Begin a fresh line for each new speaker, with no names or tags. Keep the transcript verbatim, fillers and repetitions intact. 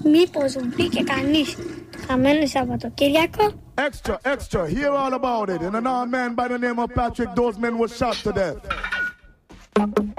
μήπως βρήκε κανείς το χαμένο Σαββατοκύριακο?
Extra, extra, hear all about it. And an armed man by the name of Patrick, those men were shot to death.